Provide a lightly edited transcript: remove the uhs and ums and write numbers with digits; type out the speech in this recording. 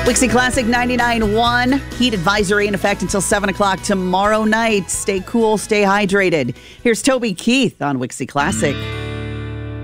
Wixie Classic 99.1. Heat advisory in effect until 7 o'clock tomorrow night. Stay cool, stay hydrated. Here's Toby Keith on Wixie Classic.